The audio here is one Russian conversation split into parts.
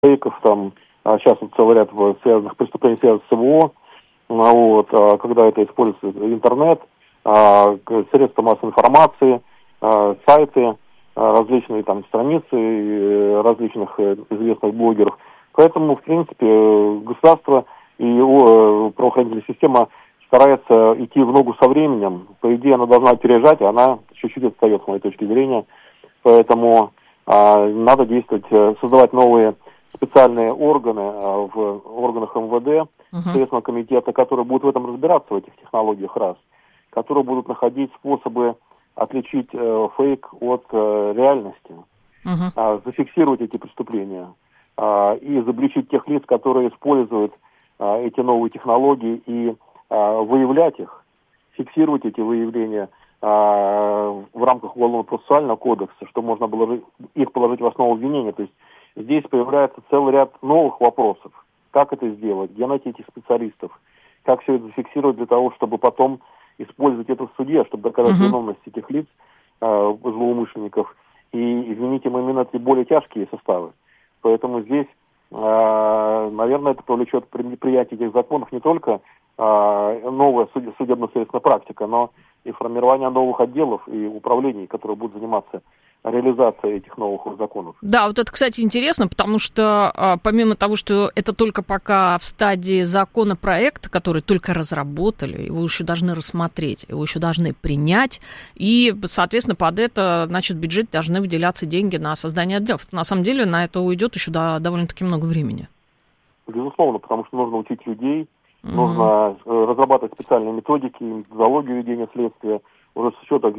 фейков, там, сейчас вот целый ряд связанных преступлений связанных с СВО, когда это используется интернет, средства массовой информации, сайты, различные там страницы различных известных блогеров. Поэтому, в принципе, государство и правоохранительная система старается идти в ногу со временем. По идее, она должна опережать, а она чуть-чуть отстает, с моей точки зрения. Поэтому надо действовать, создавать новые специальные органы в органах МВД, Следственного комитета, которые будут в этом разбираться, в этих технологиях, которые будут находить способы отличить фейк от реальности, зафиксировать эти преступления и изобличить тех лиц, которые используют эти новые технологии, и выявлять их, фиксировать эти выявления в рамках Уголовно-процессуального кодекса, чтобы можно было их положить в основу обвинения. То есть здесь появляется целый ряд новых вопросов. Как это сделать, где найти этих специалистов, как все это зафиксировать для того, чтобы потом использовать это в суде, чтобы доказать виновность этих лиц, злоумышленников, и вменить им именно эти более тяжкие составы. Поэтому здесь, наверное, это повлечет принятие этих законов не только новая судебно-следственная практика, но и формирование новых отделов и управлений, которые будут заниматься реализацией этих новых законов. Да, вот это, кстати, интересно, потому что помимо того, что это только пока в стадии законопроекта, который только разработали, его еще должны рассмотреть, его еще должны принять, и, соответственно, под это, значит, в бюджете должны выделяться деньги на создание отделов. На самом деле на это уйдет еще довольно-таки много времени. Безусловно, потому что нужно учить людей, нужно разрабатывать специальные методики, методологию ведения следствия, уже с учетом,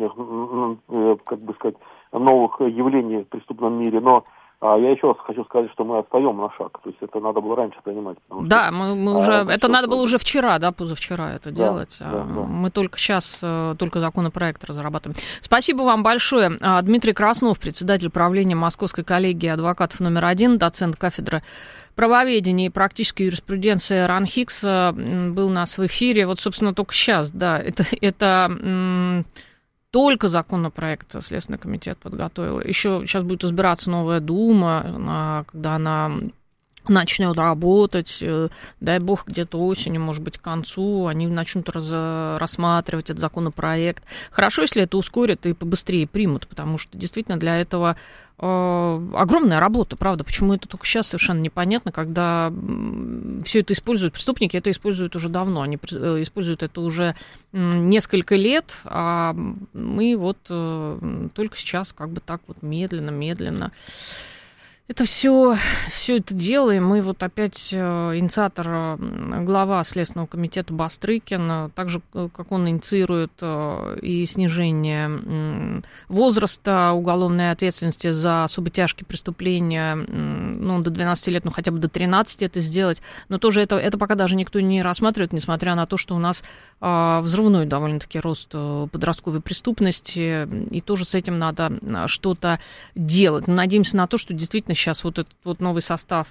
новых явлений в преступном мире. Но я еще раз хочу сказать, что мы отстаем на шаг. То есть это надо было раньше понимать. Да, мы уже... Это надо было уже вчера, позавчера это делать. Да. Мы только сейчас, только законопроект разрабатываем. Спасибо вам большое. Дмитрий Краснов, председатель правления Московской коллегии адвокатов номер 1, доцент кафедры правоведения и практической юриспруденции РАНХИКС, был у нас в эфире. Вот, собственно, только сейчас, да, это только законопроект Следственный комитет подготовил. Еще сейчас будет избираться новая Дума, когда она начнет работать, дай бог, где-то осенью, может быть, к концу, они начнут рассматривать этот законопроект. Хорошо, если это ускорят и побыстрее примут, потому что действительно для этого огромная работа, правда. Почему это только сейчас, совершенно непонятно, когда все это используют преступники, это используют уже давно, они используют это уже несколько лет, а мы вот только сейчас как бы так вот медленно это все это делаем. Мы вот опять инициатор, глава Следственного комитета Бастрыкин, также как он инициирует и снижение возраста уголовной ответственности за особо тяжкие преступления, до 12 лет, хотя бы до 13 это сделать. Но тоже это пока даже никто не рассматривает, несмотря на то, что у нас взрывной довольно-таки рост подростковой преступности, и тоже с этим надо что-то делать. Мы надеемся на то, что действительно сейчас вот этот вот новый состав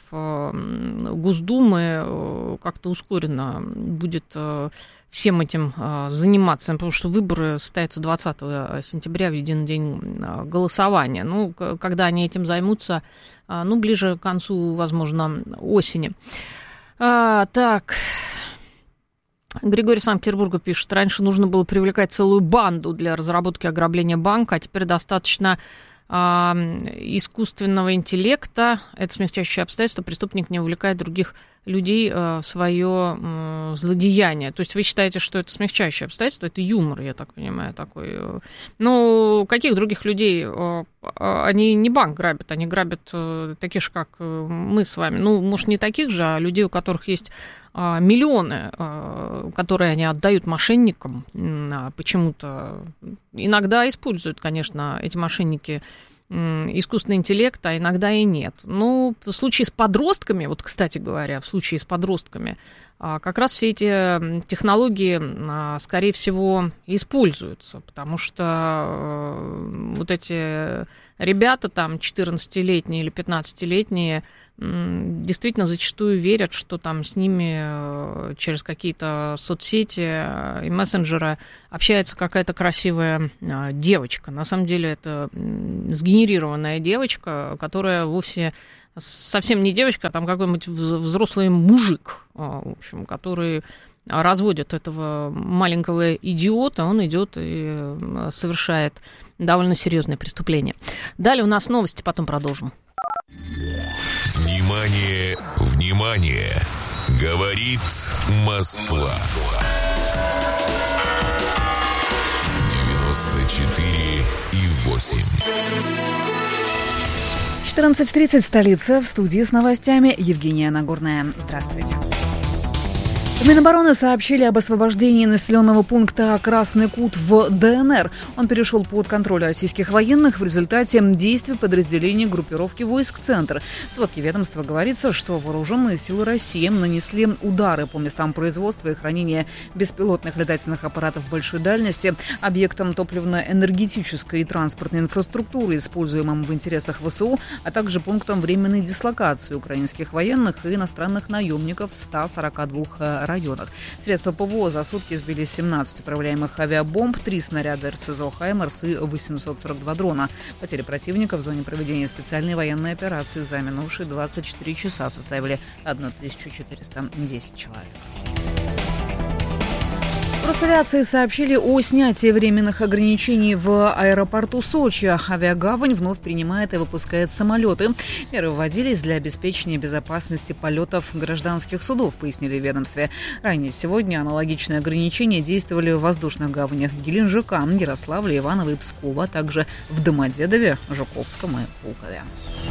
Госдумы как-то ускоренно будет всем этим заниматься, потому что выборы состоятся 20 сентября, в единый день голосования. Когда они этим займутся, ближе к концу, возможно, осени. Так... Григорий Санкт-Петербурга пишет, раньше нужно было привлекать целую банду для разработки ограбления банка, а теперь достаточно искусственного интеллекта. Это смягчающее обстоятельство. Преступник не увлекает других людей в свое злодеяние. То есть вы считаете, что это смягчающее обстоятельство? Это юмор, я так понимаю, такой. Каких других людей? Они не банк грабят, они грабят таких же, как мы с вами. Может, не таких же, а людей, у которых есть миллионы, которые они отдают мошенникам почему-то. Иногда используют, конечно, эти мошенники искусственный интеллект, а иногда и нет. В случае с подростками, кстати говоря, как раз все эти технологии, скорее всего, используются, потому что вот эти ребята, 14-летние или 15-летние, действительно зачастую верят, что там с ними через какие-то соцсети и мессенджеры общается какая-то красивая девочка. На самом деле это сгенерированная девочка, которая вовсе совсем не девочка, а там какой-нибудь взрослый мужик, в общем, который разводит этого маленького идиота, он идет и совершает довольно серьезное преступление. Далее у нас новости, потом продолжим. Внимание, внимание! Говорит Москва. 94,8. 14:30 в столице. В студии с новостями Евгения Нагорная. Здравствуйте. В Минобороны сообщили об освобождении населенного пункта Красный Кут в ДНР. Он перешел под контроль российских военных в результате действий подразделений группировки войск «Центр». В сводке ведомства говорится, что вооруженные силы России нанесли удары по местам производства и хранения беспилотных летательных аппаратов большой дальности, объектам топливно-энергетической и транспортной инфраструктуры, используемым в интересах ВСУ, а также пунктам временной дислокации украинских военных и иностранных наемников в 142 районах. Средства ПВО за сутки сбили 17 управляемых авиабомб, 3 снаряда РСЗО «Хаймерс» и 842 дрона. Потери противника в зоне проведения специальной военной операции за минувшие 24 часа составили 1410 человек. В Росавиации сообщили о снятии временных ограничений в аэропорту Сочи. Авиагавань вновь принимает и выпускает самолеты. Меры вводились для обеспечения безопасности полетов гражданских судов, пояснили в ведомстве. Ранее сегодня аналогичные ограничения действовали в воздушных гаванях Геленджика, Ярославля, Иваново и Пскова, а также в Домодедове, Жуковском и Пулкове.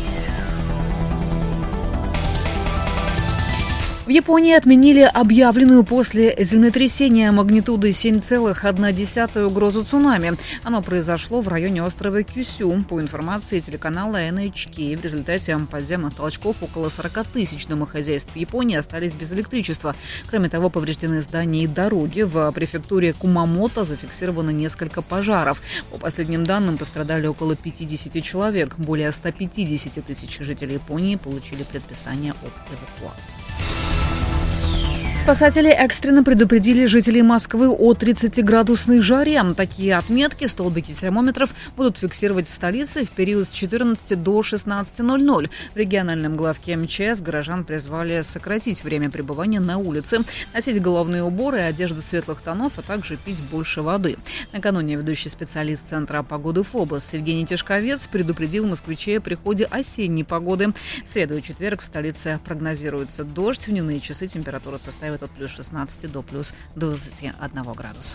В Японии отменили объявленную после землетрясения магнитудой 7,1 угрозу цунами. Оно произошло в районе острова Кюсю. По информации телеканала NHK, в результате подземных толчков около 40 тысяч домохозяйств Японии остались без электричества. Кроме того, повреждены здания и дороги. В префектуре Кумамото зафиксировано несколько пожаров. По последним данным, пострадали около 50 человек. Более 150 тысяч жителей Японии получили предписание об эвакуации. Спасатели экстренно предупредили жителей Москвы о 30-градусной жаре. Такие отметки столбики термометров будут фиксировать в столице в период с 14 до 16:00. В региональном главке МЧС горожан призвали сократить время пребывания на улице, носить головные уборы и одежду светлых тонов, а также пить больше воды. Накануне ведущий специалист Центра погоды ФОБОС Евгений Тишковец предупредил москвичей о приходе осенней погоды. В среду и четверг в столице прогнозируется дождь. В дневные часы температура составит от плюс 16 до плюс 21 градуса.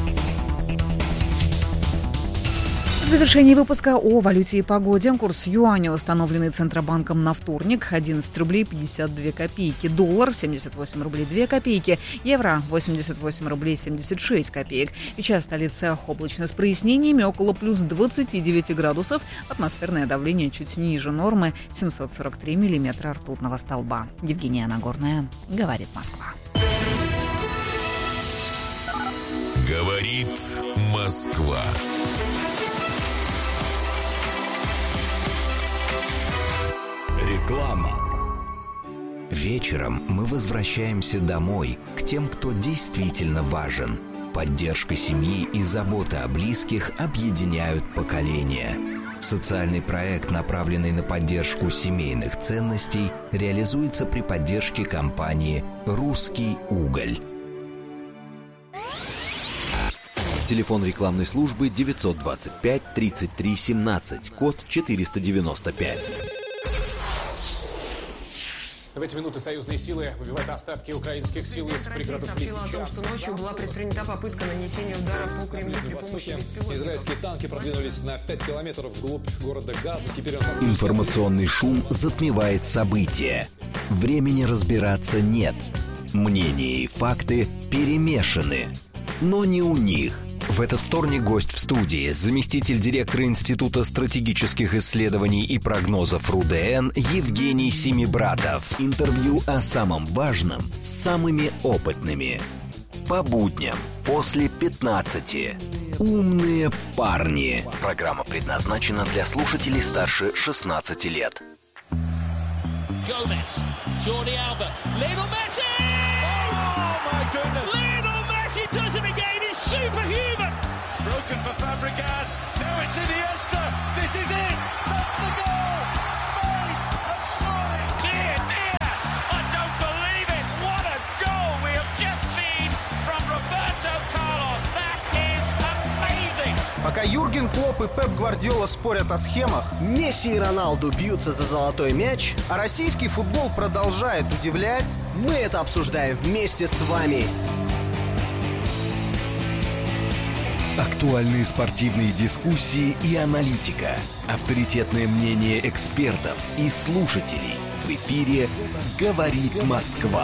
В завершении выпуска о валюте и погоде. Курс юаня, установленный Центробанком на вторник, 11 рублей 52 копейки. Доллар 78 рублей 2 копейки. Евро 88 рублей 76 копеек. Сейчас столица облачно с прояснениями, около плюс 29 градусов. Атмосферное давление чуть ниже нормы, 743 миллиметра ртутного столба. Евгения Нагорная, говорит Москва. Говорит Москва. Реклама. Вечером мы возвращаемся домой, к тем, кто действительно важен. Поддержка семьи и забота о близких объединяют поколения. Социальный проект, направленный на поддержку семейных ценностей, реализуется при поддержке компании «Русский уголь». Телефон рекламной службы 925 33 17, код 495. В эти минуты союзные силы выбивают остатки украинских сил из пригородов Лисичанска. Россия сообщила о том, что ночью была предпринята попытка нанесения удара по Кремлю при помощи беспилотников. Израильские танки продвинулись на 5 километров вглубь города Газа. Теперь Информационный шум затмевает события. Времени разбираться нет. Мнения и факты перемешаны. Но не у них. В этот вторник гость в студии, заместитель директора Института стратегических исследований и прогнозов РУДН Евгений Семибратов. Интервью о самом важном с самыми опытными. По будням после 15. Умные парни. Программа предназначена для слушателей старше 16 лет. Gomez, Jordi Alba, Lionel Messi! Oh my goodness! Lionel Messi does it again! It's superhuman! It's broken for Fabregas. Now it's Iniesta. This is it. That's the goal. Spain have Пока Юрген Клопп и Пеп Гвардиола спорят о схемах, Месси и Роналду бьются за золотой мяч, а российский футбол продолжает удивлять, мы это обсуждаем вместе с вами. Актуальные спортивные дискуссии и аналитика. Авторитетное мнение экспертов и слушателей. В эфире «Говорит Москва».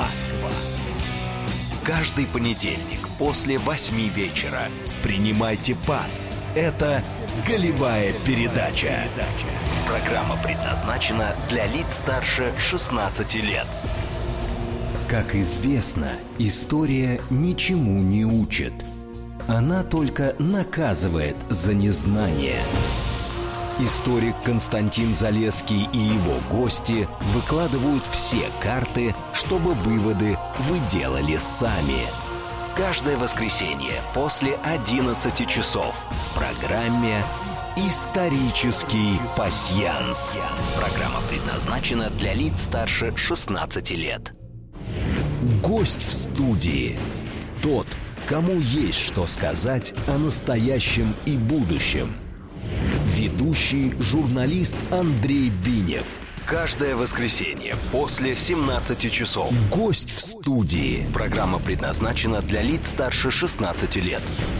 Каждый понедельник после 8 вечера. Принимайте пас. Это «Голевая передача». Программа предназначена для лиц старше 16 лет. Как известно, история ничему не учит. Она только наказывает за незнание. Историк Константин Залесский и его гости выкладывают все карты, чтобы выводы вы делали сами. Каждое воскресенье после 11 часов в программе «Исторический пасьянс». Программа предназначена для лиц старше 16 лет. Гость в студии. Тот, кому есть что сказать о настоящем и будущем. Ведущий журналист Андрей Бинев. Каждое воскресенье после 17 часов. Гость в студии. Программа предназначена для лиц старше 16 лет.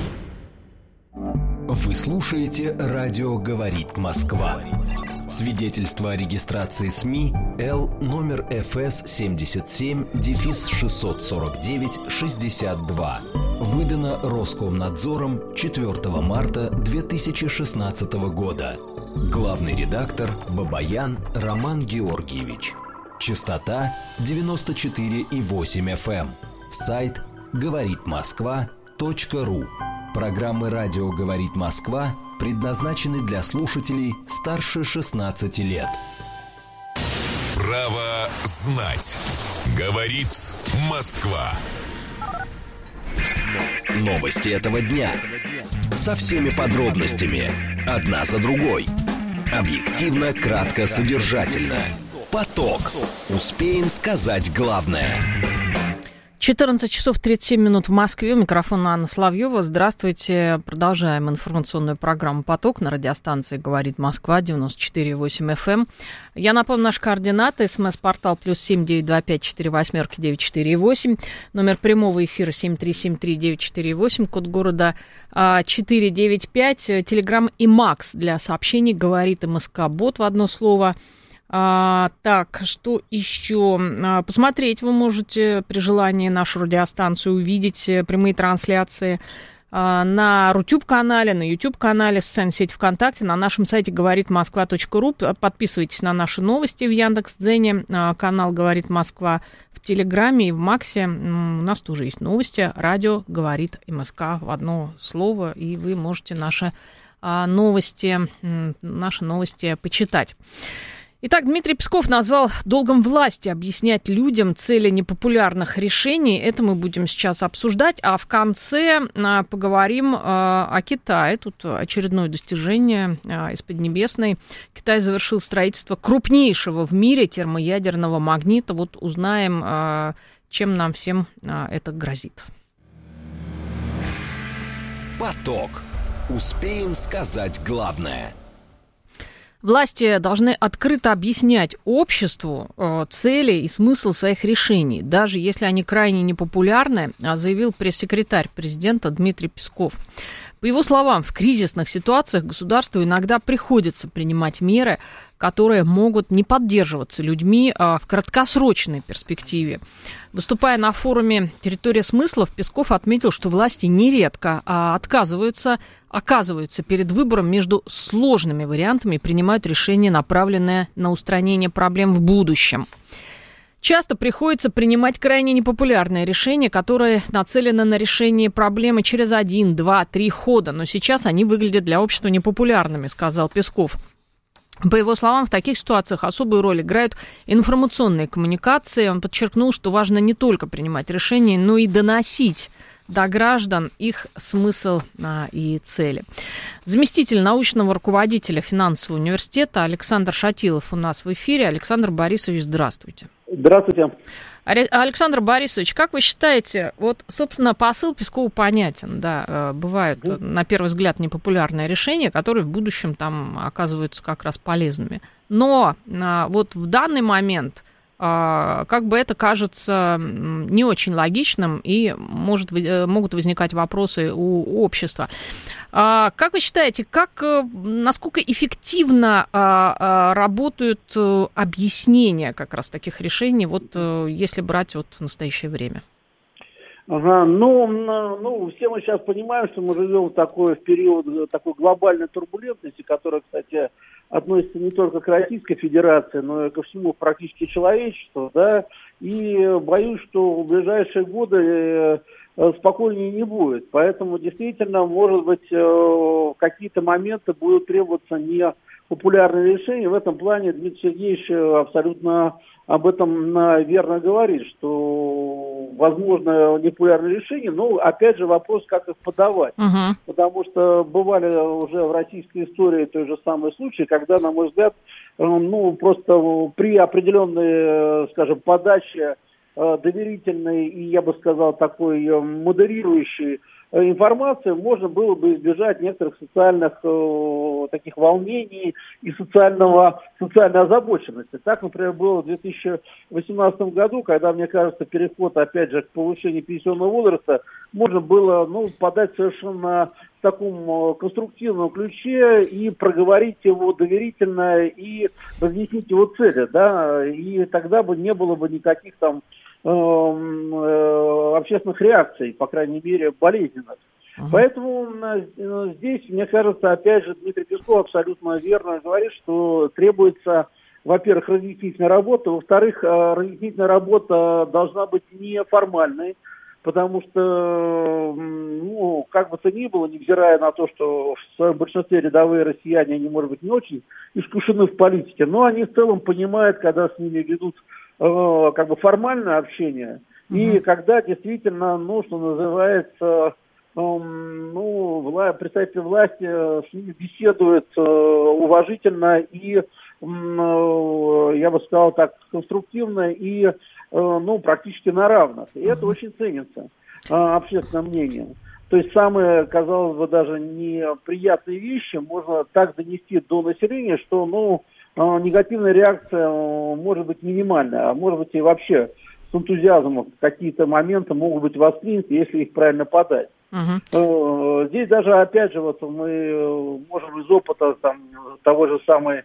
Вы слушаете «Радио говорит Москва». Свидетельство о регистрации СМИ Л номер ФС 77-649-62. Выдано Роскомнадзором 4 марта 2016 года. Главный редактор Бабаян Роман Георгиевич. Частота 94,8 FM. Сайт говоритмосква.ру. Программы «Радио говорит Москва» предназначены для слушателей старше 16 лет. Право знать. Говорит Москва. Новости этого дня. Со всеми подробностями. Одна за другой. Объективно, кратко, содержательно. Поток. Успеем сказать главное. 14 часов 37 минут в Москве. У микрофона Анна Соловьева. Здравствуйте. Продолжаем информационную программу «Поток» на радиостанции «Говорит Москва» 94,8 FM. Я напомню, наши координаты. СМС-портал +7 925 48 948. Номер прямого эфира 7373 948. Код города 495. Телеграм и Макс для сообщений. Говорит МСК-бот в одно слово. Так, что еще? Посмотреть вы можете при желании нашу радиостанцию, увидеть прямые трансляции на Рутюб-канале, на YouTube-канале, в социальной сети ВКонтакте, на нашем сайте говоритмосква.ру. Подписывайтесь на наши новости в Яндекс.Дзене, канал «Говорит Москва» в Телеграме и в Максе. У нас тоже есть новости. Радио «Говорит МСК» в одно слово, и вы можете наши новости почитать. Итак, Дмитрий Песков назвал долгом власти объяснять людям цели непопулярных решений. Это мы будем сейчас обсуждать. А в конце поговорим о Китае. Тут очередное достижение из Поднебесной. Китай завершил строительство крупнейшего в мире термоядерного магнита. Вот узнаем, чем нам всем это грозит. Поток. Успеем сказать главное. Власти должны открыто объяснять обществу цели и смысл своих решений, даже если они крайне непопулярны, заявил пресс-секретарь президента Дмитрий Песков. По его словам, в кризисных ситуациях государству иногда приходится принимать меры, которые могут не поддерживаться людьми в краткосрочной перспективе. Выступая на форуме «Территория смыслов», Песков отметил, что власти нередко оказываются перед выбором между сложными вариантами и принимают решения, направленные на устранение проблем в будущем. Часто приходится принимать крайне непопулярные решения, которые нацелены на решение проблемы через 1, 2, 3 хода. Но сейчас они выглядят для общества непопулярными, сказал Песков. По его словам, в таких ситуациях особую роль играют информационные коммуникации. Он подчеркнул, что важно не только принимать решения, но и доносить до граждан их смысл и цели. Заместитель научного руководителя финансового университета Александр Шатилов у нас в эфире. Александр Борисович, здравствуйте. Здравствуйте. Александр Борисович, как вы считаете, вот, собственно, посыл Пескова понятен, да, бывают, на первый взгляд, непопулярные решения, которые в будущем там оказываются как раз полезными. Но вот в данный момент как бы это кажется не очень логичным, и могут возникать вопросы у общества. Как вы считаете, насколько эффективно работают объяснения как раз таких решений, вот если брать вот в настоящее время? Ага, ну, все мы сейчас понимаем, что мы живем в период такой глобальной турбулентности, которая, кстати, относится не только к Российской Федерации, но и ко всему практически человечеству, да, и боюсь, что в ближайшие годы спокойнее не будет. Поэтому действительно, может быть, в какие-то моменты будут требоваться непопулярные решения. В этом плане Дмитрий Сергеевич абсолютно об этом верно говорит, что возможно непопулярные решения, но опять же вопрос, как их подавать. Потому что бывали уже в российской истории той же самый случай, когда, на мой взгляд, просто при определенной, скажем, подаче доверительной и, я бы сказал, такой модерирующей информации, можно было бы избежать некоторых социальных таких волнений и социальной озабоченности. Так, например, было в 2018 году, когда, мне кажется, переход, опять же, к повышению пенсионного возраста можно было подать совершенно в таком конструктивном ключе и проговорить его доверительно и разъяснить его цели, да, и тогда бы не было бы никаких там общественных реакций, по крайней мере, болезненных. Поэтому здесь, мне кажется, опять же, Дмитрий Песков абсолютно верно говорит, что требуется, во-первых, разъяснительная работа, во-вторых, разъяснительная работа должна быть неформальной, потому что, как бы то ни было, невзирая на то, что в своем большинстве рядовые россияне, они, может быть, не очень искушены в политике, но они в целом понимают, когда с ними ведут как бы формальное общение, и когда действительно, что называется, представители власти с ними беседуют уважительно и, я бы сказал так, конструктивно и, практически на равных. И это очень ценится общественным мнением. То есть самые, казалось бы, даже неприятные вещи можно так донести до населения, что, негативная реакция может быть минимальная, а может быть и вообще с энтузиазмом какие-то моменты могут быть восприняты, если их правильно подать. Здесь даже, опять же, вот мы можем из опыта того же самой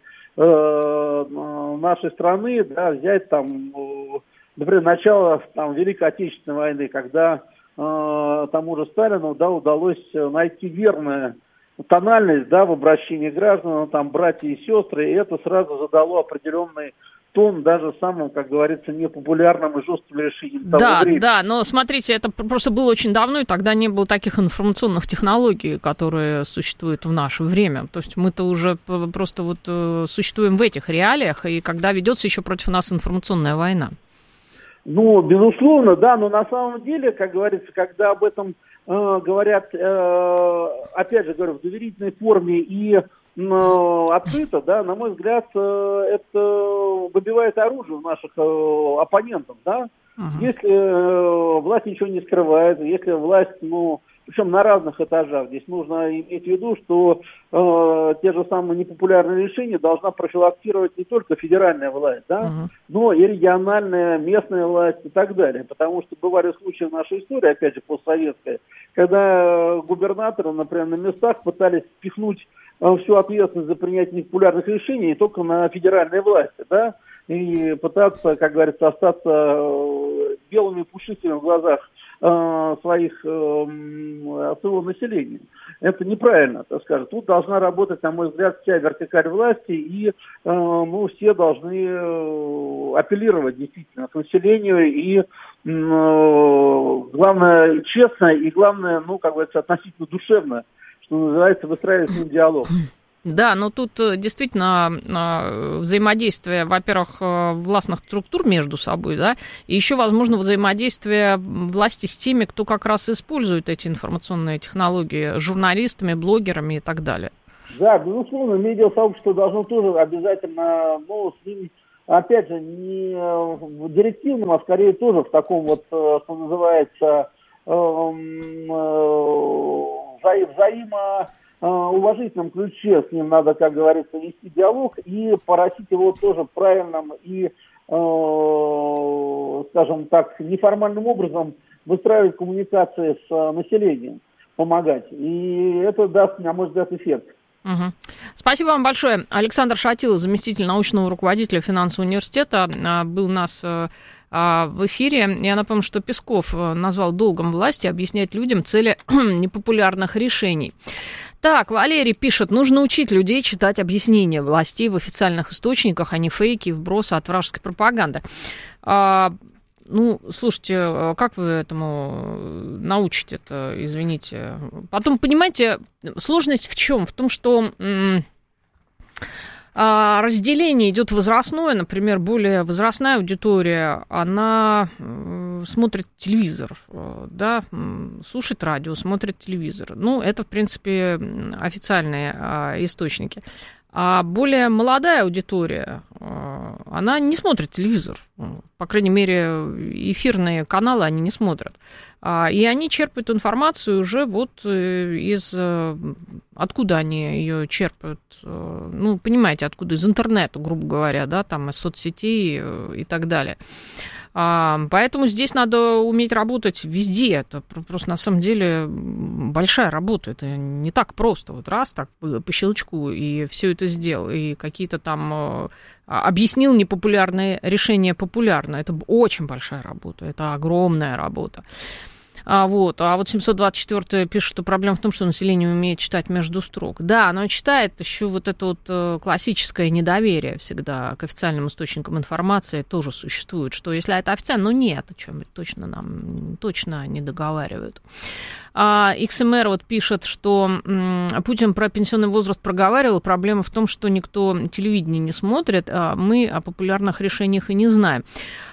нашей страны, да, взять например, начало Великой Отечественной войны, когда тому же Сталину, да, удалось найти верное тональность, да, в обращении граждан, братья и сестры, и это сразу задало определенный тон даже самым, как говорится, непопулярным и жестким решением того времени. Да, но смотрите, это просто было очень давно, и тогда не было таких информационных технологий, которые существуют в наше время. То есть мы-то уже просто существуем в этих реалиях, и когда ведется еще против нас информационная война. Безусловно, да, но на самом деле, как говорится, когда об этом говорят, опять же говорю, в доверительной форме и открыто, да, на мой взгляд, это выбивает оружие у наших оппонентов, да. Если власть ничего не скрывает, если власть, причем на разных этажах, здесь нужно иметь в виду, что те же самые непопулярные решения должна профилактировать не только федеральная власть, да, но и региональная, местная власть и так далее. Потому что бывали случаи в нашей истории, опять же, постсоветской, когда губернаторы, например, на местах пытались впихнуть всю ответственность за принятие непопулярных решений только на федеральной власти, да, и пытаться, как говорится, остаться белыми пушистыми в глазах своего населения. Это неправильно, так скажем. Тут должна работать, на мой взгляд, вся вертикаль власти, и все должны апеллировать действительно к населению, и главное, честно, и главное, как говорится, относительно душевно, что называется, выстраивать с ним диалог. Да, но тут действительно взаимодействие, во-первых, властных структур между собой, да, и еще, возможно, взаимодействие власти с теми, кто как раз использует эти информационные технологии, журналистами, блогерами и так далее. Да, безусловно, медиасообщество должно тоже обязательно с ним опять же, не в директивном, а скорее тоже в таком вот, что называется, взаимоуважительном ключе с ним надо, как говорится, вести диалог и просить его тоже правильным и, скажем так, неформальным образом выстраивать коммуникации с населением, помогать. И это даст, на мой взгляд, эффект. Угу. Спасибо вам большое. Александр Шатилов, заместитель научного руководителя финансового университета, был у нас в эфире. Я напомню, что Песков назвал долгом власти объяснять людям цели непопулярных решений. Так, Валерий пишет, нужно учить людей читать объяснения властей в официальных источниках, а не фейки и вбросы от вражеской пропаганды. Ну, слушайте, как вы этому научите-то, извините? Потом, понимаете, сложность в чем? В том, что разделение идет возрастное, например, более возрастная аудитория, она смотрит телевизор, да, слушает радио, смотрит телевизор. Ну, это, в принципе, официальные источники. А более молодая аудитория, она не смотрит телевизор. По крайней мере, эфирные каналы они не смотрят. И они черпают информацию уже вот из... Откуда они ее черпают? Ну, понимаете, откуда? Из интернета, грубо говоря, да, там, из соцсетей и так далее. Поэтому здесь надо уметь работать везде. Это просто на самом деле большая работа. Это не так просто. Вот раз так по щелчку и все это сделал. И какие-то там объяснил непопулярные решения популярно. Это очень большая работа. Это огромная работа. А вот 724 пишет, что проблема в том, что население умеет читать между строк. Да, оно читает, еще вот это вот классическое недоверие всегда к официальным источникам информации тоже существует, что если это официально, ну нет, о чем точно нам точно не договаривают. XMR вот пишет, что Путин про пенсионный возраст проговаривал, проблема в том, что никто телевидение не смотрит, а мы о популярных решениях и не знаем.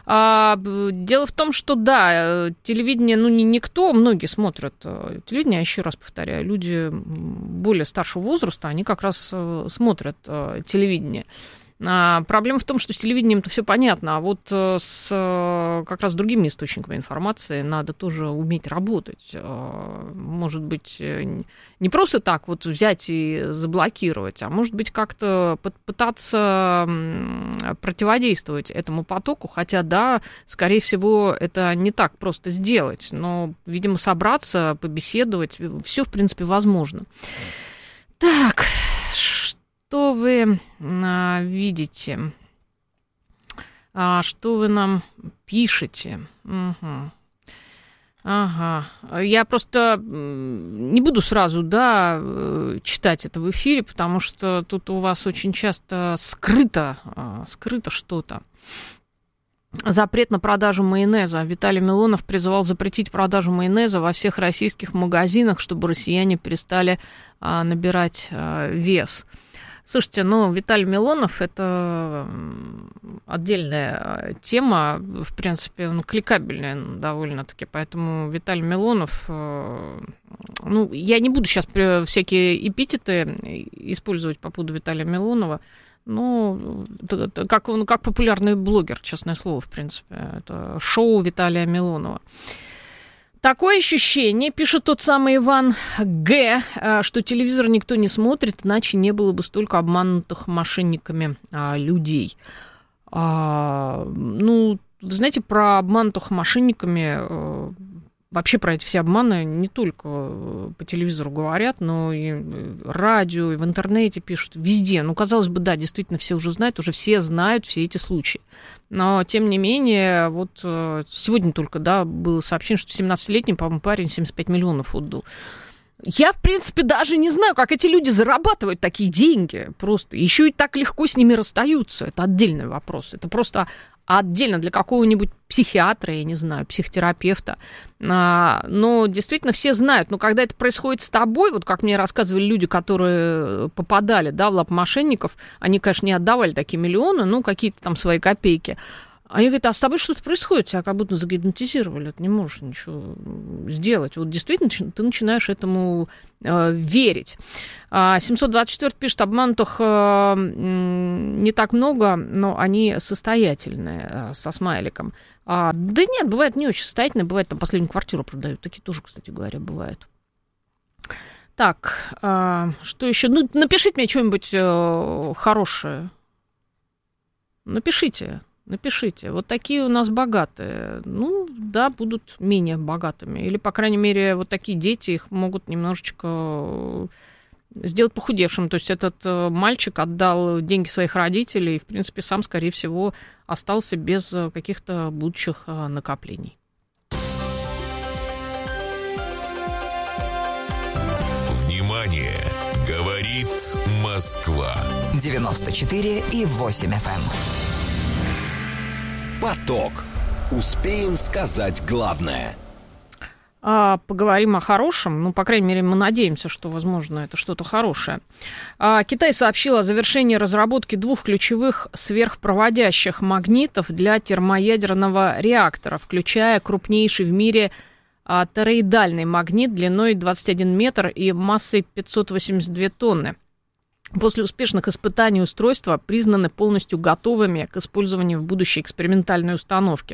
Дело в том, что да, телевидение, ну не никто, многие смотрят телевидение, я еще раз повторяю, люди более старшего возраста, они как раз смотрят телевидение. Проблема в том, что с телевидением-то все понятно, а вот с как раз другими источниками информации надо тоже уметь работать. Может быть, не просто так вот взять и заблокировать, а может быть, как-то пытаться противодействовать этому потоку, хотя, да, скорее всего, это не так просто сделать, но, видимо, собраться, побеседовать, все, в принципе, возможно. Так, что вы видите? Что вы нам пишете? Угу. Ага. Я просто не буду сразу, да, читать это в эфире, потому что тут у вас очень часто скрыто что-то. Запрет на продажу майонеза. Виталий Милонов призывал запретить продажу майонеза во всех российских магазинах, чтобы россияне перестали набирать вес. Слушайте, ну, Виталий Милонов – это отдельная тема, в принципе, он кликабельная довольно-таки, поэтому Виталий Милонов, ну, я не буду сейчас всякие эпитеты использовать по поводу Виталия Милонова, ну, как популярный блогер, честное слово, в принципе, это шоу Виталия Милонова. Такое ощущение, пишет тот самый Иван Г., что телевизор никто не смотрит, иначе не было бы столько обманутых мошенниками людей. Ну, вы знаете, про обманутых мошенниками, вообще про эти все обманы не только по телевизору говорят, но и радио, и в интернете пишут, везде. Ну, казалось бы, да, действительно, все уже знают, уже все знают все эти случаи. Но, тем не менее, вот сегодня только, да, было сообщение, что 17-летний, по-моему, парень 75 миллионов отдал. Я, в принципе, даже не знаю, как эти люди зарабатывают такие деньги просто. Еще и так легко с ними расстаются. Это отдельный вопрос. Это просто отдельно для какого-нибудь психиатра, я не знаю, психотерапевта. Но действительно все знают. Но когда это происходит с тобой, вот как мне рассказывали люди, которые попадали, да, в лапы мошенников, они, конечно, не отдавали такие миллионы, ну, какие-то там свои копейки. Они говорят, а с тобой что-то происходит, тебя как будто загипнотизировали, ты не можешь ничего сделать. Вот действительно ты начинаешь этому верить. 724 пишет, обманутых не так много, но они состоятельные, со смайликом. Да нет, бывает не очень состоятельные, бывает там последнюю квартиру продают, такие тоже, кстати говоря, бывают. Так, что еще? Ну, напишите мне что-нибудь хорошее. Напишите. Вот такие у нас богатые. Ну, да, будут менее богатыми. Или, по крайней мере, вот такие дети их могут немножечко сделать похудевшим. То есть этот мальчик отдал деньги своих родителей и, в принципе, сам, скорее всего, остался без каких-то будущих накоплений. Внимание! Говорит Москва. 94,8 FM. Поток. Успеем сказать главное. Поговорим о хорошем. Ну, по крайней мере, мы надеемся, что, возможно, это что-то хорошее. Китай сообщил о завершении разработки 2 ключевых сверхпроводящих магнитов для термоядерного реактора, включая крупнейший в мире тороидальный магнит длиной 21 метр и массой 582 тонны. После успешных испытаний устройства признаны полностью готовыми к использованию в будущей экспериментальной установке.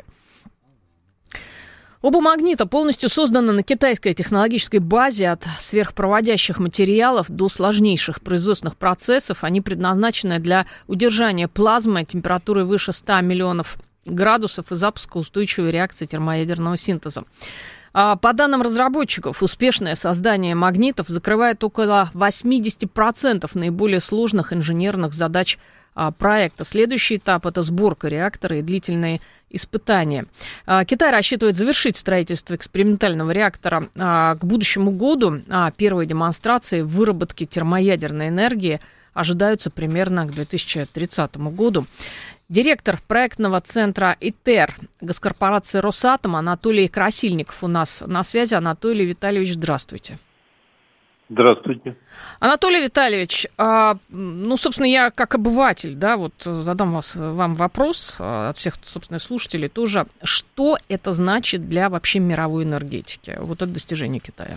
Оба магнита полностью созданы на китайской технологической базе от сверхпроводящих материалов до сложнейших производственных процессов. Они предназначены для удержания плазмы температурой выше 100 миллионов градусов и запуска устойчивой реакции термоядерного синтеза. По данным разработчиков, успешное создание магнитов закрывает около 80% наиболее сложных инженерных задач проекта. Следующий этап – это сборка реактора и длительные испытания. Китай рассчитывает завершить строительство экспериментального реактора к будущему году. Первые демонстрации выработки термоядерной энергии ожидаются примерно к 2030 году. Директор проектного центра ИТЕР госкорпорации «Росатом» Анатолий Красильников у нас на связи. Анатолий Витальевич, здравствуйте. Здравствуйте. Анатолий Витальевич, ну, собственно, я как обыватель, да, вот задам вам вопрос от всех, собственно, слушателей тоже. Что это значит для вообще мировой энергетики? Вот это достижение Китая.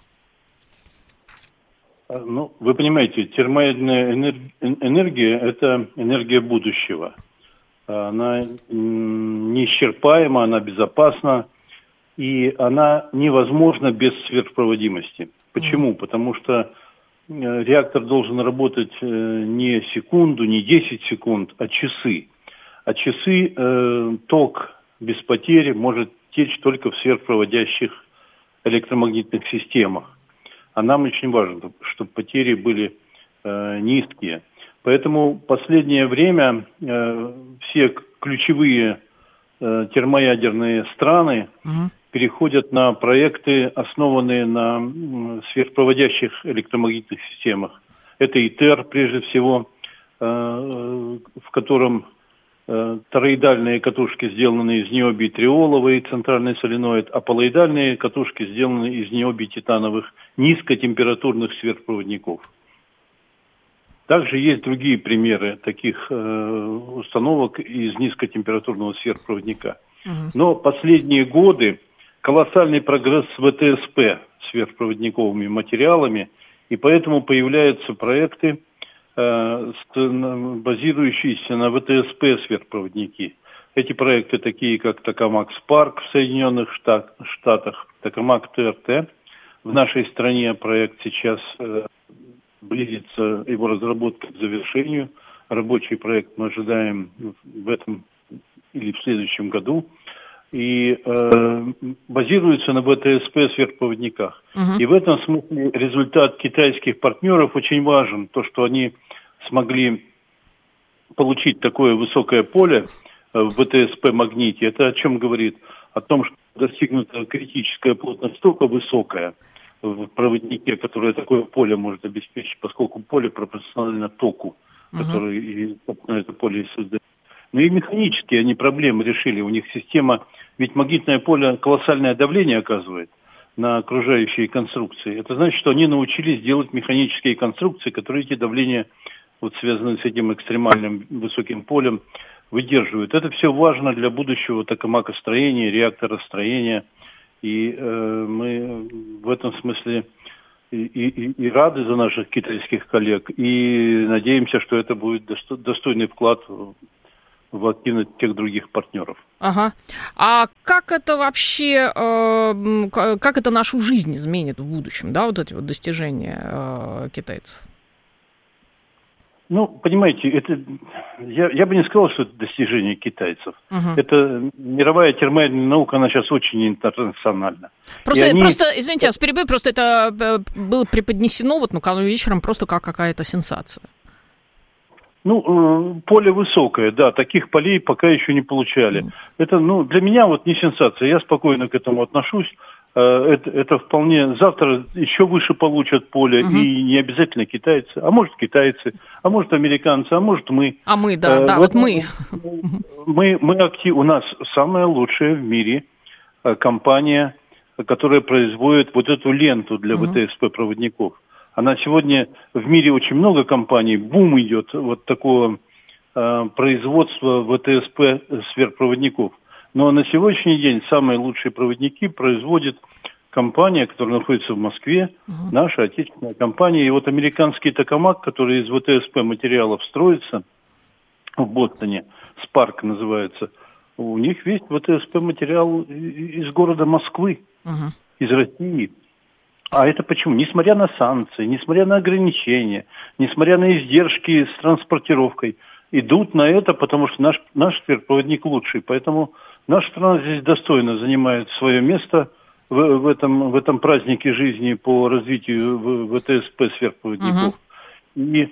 Ну, вы понимаете, термоядерная энергия – это энергия будущего. Она неисчерпаема, она безопасна, и она невозможна без сверхпроводимости. Почему? Потому что реактор должен работать не секунду, не 10 секунд, а часы. А часы ток без потери может течь только в сверхпроводящих электромагнитных системах. А нам очень важно, чтобы потери были низкие. Поэтому в последнее время все ключевые термоядерные страны переходят на проекты, основанные на сверхпроводящих электромагнитных системах. Это ИТЕР, прежде всего, в котором тороидальные катушки сделаны из ниобий триоловый, центральный соленоид, а полоидальные катушки сделаны из ниобий титановых низкотемпературных сверхпроводников. Также есть другие примеры таких установок из низкотемпературного сверхпроводника. Но последние годы колоссальный прогресс в ВТСП сверхпроводниковыми материалами, и поэтому появляются проекты, базирующиеся на ВТСП сверхпроводники. Эти проекты такие, как Токамак Спарк в Соединенных Штатах, Токамак ТРТ. В нашей стране проект сейчас близится, его разработка к завершению. Рабочий проект мы ожидаем в этом или в следующем году. И базируется на ВТСП сверхпроводниках. И в этом смысле результат китайских партнеров очень важен. То, что они смогли получить такое высокое поле в ВТСП-магните, это о чем говорит? О том, что достигнута критическая плотность тока высокая в проводнике, которое такое поле может обеспечить, поскольку поле пропорционально току, который это поле создает. Но и механически они проблемы решили. У них система, ведь магнитное поле колоссальное давление оказывает на окружающие конструкции. Это значит, что они научились делать механические конструкции, которые эти давления, вот связанные с этим экстремальным высоким полем, выдерживают. Это все важно для будущего токамакостроения, реакторостроения. И мы в этом смысле и рады за наших китайских коллег, и надеемся, что это будет достойный вклад в активность тех других партнеров. Ага. А как это вообще, как это нашу жизнь изменит в будущем, да, вот эти вот достижения китайцев? Ну, понимаете, это я бы не сказал, что это достижение китайцев. Это мировая термальная наука, она сейчас очень интернациональна. Просто, извините, я с перебью, просто это было преподнесено вот накануне вечером просто как какая-то сенсация. Ну, поле высокое, да, таких полей пока еще не получали. Это, для меня вот не сенсация, я спокойно к этому отношусь. Это вполне... Завтра еще выше получат поле, и не обязательно китайцы, а может китайцы, а может американцы, а может мы. А мы, да, вот мы. Мы активны. У нас самая лучшая в мире компания, которая производит вот эту ленту для ВТСП-проводников. Она сегодня... В мире очень много компаний, бум идет вот такого производства ВТСП-сверхпроводников. Но на сегодняшний день самые лучшие проводники производит компания, которая находится в Москве, наша отечественная компания. И вот американский токамак, который из ВТСП материалов строится в Бостоне, Спарк называется, у них весь ВТСП материал из города Москвы, из России. А это почему? Несмотря на санкции, несмотря на ограничения, несмотря на издержки с транспортировкой, идут на это, потому что наш сверхпроводник лучший. Поэтому наша страна здесь достойно занимает свое место в этом празднике жизни по развитию ВТСП сверхпроводников. И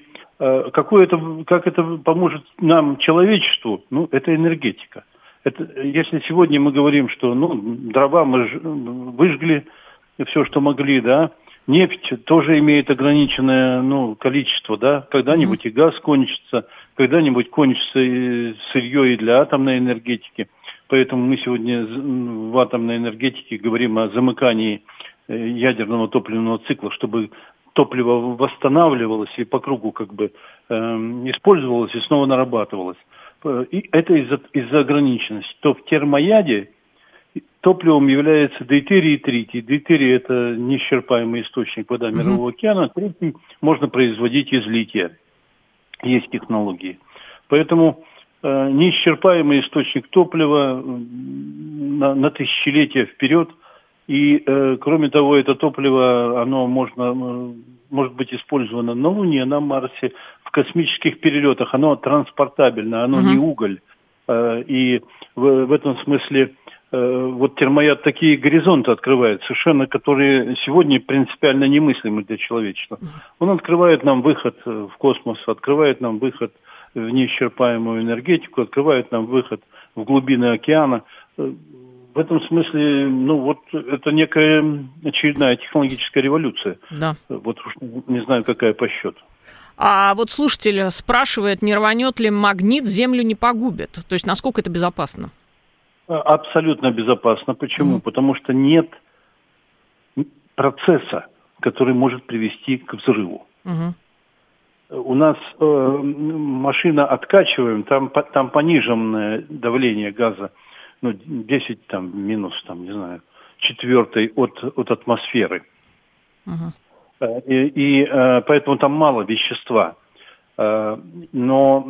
как это поможет нам, человечеству, это энергетика. Если сегодня мы говорим, что дрова мы выжгли все, что могли, да, нефть тоже имеет ограниченное количество, да, когда-нибудь и газ кончится, когда-нибудь кончится сырье и для атомной энергетики. Поэтому мы сегодня в атомной энергетике говорим о замыкании ядерного топливного цикла, чтобы топливо восстанавливалось и по кругу использовалось и снова нарабатывалось. И это из-за ограниченности. То в термояде топливом является дейтерий и тритий. Дейтерий – это неисчерпаемый источник вода Мирового океана. Тритий можно производить из лития. Есть технологии. Поэтому неисчерпаемый источник топлива на тысячелетия вперед. И, кроме того, это топливо, оно может быть использовано на Луне, на Марсе, в космических перелетах. Оно транспортабельно, оно не уголь. И в этом смысле вот термояд такие горизонты открывает, совершенно которые сегодня принципиально немыслимы для человечества. Он открывает нам выход в космос, открывает нам выход в неисчерпаемую энергетику, открывает нам выход в глубины океана. В этом смысле, это некая очередная технологическая революция. Да. Вот уж не знаю, какая по счету. А вот слушатель спрашивает, не рванет ли магнит, Землю не погубит? То есть, насколько это безопасно? Абсолютно безопасно. Почему? Потому что нет процесса, который может привести к взрыву. У нас машина откачиваем, там пониженное давление газа, 10 минус, четвертой от атмосферы. И поэтому там мало вещества. Но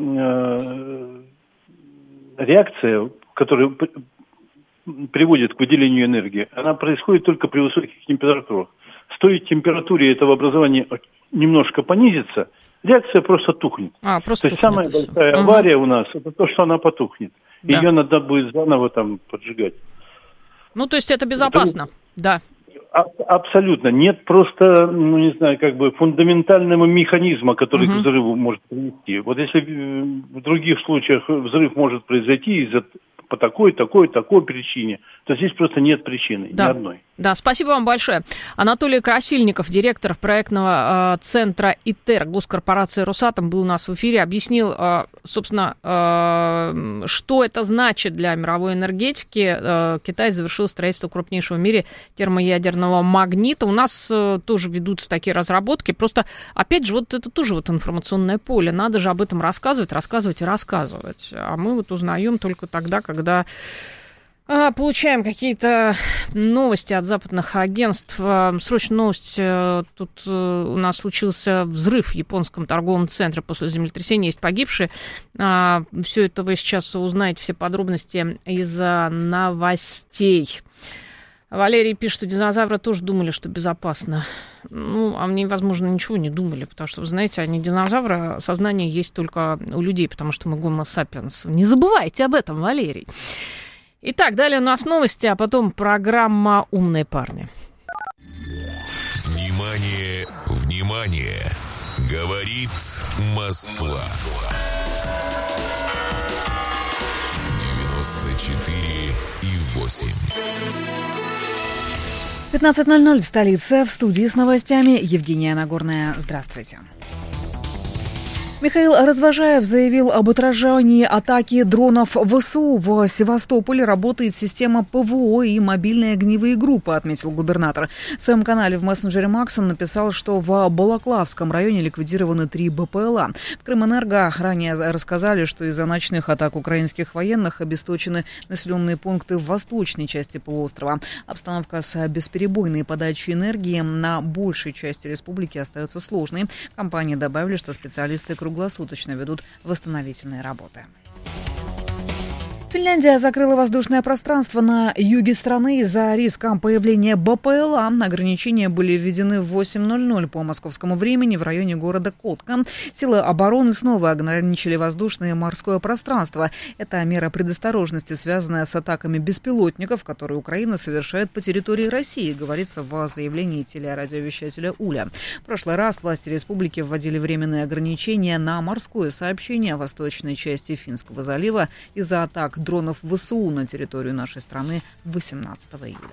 реакция, которая приводит к выделению энергии, она происходит только при высоких температурах. Стоит температуре этого образования немножко понизиться, реакция просто тухнет. То есть самая большая авария у нас, это то, что она потухнет. Да. Ее надо будет заново поджигать. То есть это безопасно, да. Абсолютно. Нет просто, фундаментального механизма, который к взрыву может привести. Вот если в других случаях взрыв может произойти по такой причине, то здесь просто нет причины, ни одной. Да, спасибо вам большое. Анатолий Красильников, директор проектного центра ИТЕР госкорпорации «Росатом», был у нас в эфире, объяснил, собственно, что это значит для мировой энергетики. Китай завершил строительство крупнейшего в мире термоядерного магнита. У нас тоже ведутся такие разработки. Просто, опять же, вот это тоже вот информационное поле. Надо же об этом рассказывать и рассказывать. А мы вот узнаем только тогда, когда получаем какие-то новости от западных агентств. Срочная новость. Тут у нас случился взрыв в японском торговом центре после землетрясения. Есть погибшие. Все это вы сейчас узнаете, все подробности из новостей. Валерий пишет, что динозавры тоже думали, что безопасно. Ну, а мне, возможно, ничего не думали, потому что, вы знаете, они динозавры, сознание есть только у людей, потому что мы гомо сапиенс. Не забывайте об этом, Валерий. Итак, далее у нас новости, а потом программа «Умные парни». Внимание, внимание! Говорит Москва. 94,8. 15:00 в столице. В студии с новостями Евгения Нагорная. Здравствуйте. Михаил Развожаев заявил об отражении атаки дронов ВСУ. В Севастополе работает система ПВО и мобильные огневые группы, отметил губернатор. В своем канале в мессенджере Макс он написал, что в Балаклавском районе ликвидированы 3 БПЛА. В Крымэнерго ранее рассказали, что из-за ночных атак украинских военных обесточены населенные пункты в восточной части полуострова. Обстановка с бесперебойной подачей энергии на большей части республики остается сложной. Компании добавили, что специалисты круглосуточно ведут восстановительные работы. Финляндия закрыла воздушное пространство на юге страны из-за риска появления БПЛА. Ограничения были введены в 8:00 по московскому времени в районе города Котка. Силы обороны снова ограничили воздушное и морское пространство. Это мера предосторожности, связанная с атаками беспилотников, которые Украина совершает по территории России, говорится в заявлении телерадиовещателя Уля. В прошлый раз власти республики вводили временные ограничения на морское сообщение в восточной части Финского залива из-за атак дронов ВСУ на территорию нашей страны 18 июля.